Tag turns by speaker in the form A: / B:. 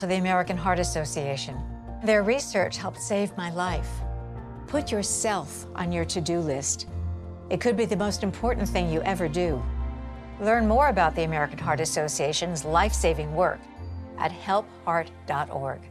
A: to the American Heart Association. Their research helped save my life. Put yourself on your to-do list. It could be the most important thing you ever do. Learn more about the American Heart Association's life-saving work at helpheart.org.